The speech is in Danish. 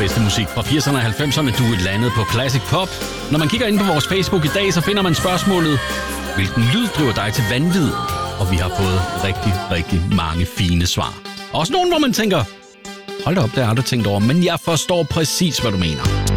allerbedste musik fra 80'erne og 90'erne. Du er landet på Classic Pop. Når man kigger ind på vores Facebook i dag, så finder man spørgsmålet: hvilken lyd driver dig til vanvid? Og vi har fået rigtig, rigtig mange fine svar. Også nogle, hvor man tænker: hold da op, det har du tænkt over, men jeg forstår præcis, hvad du mener.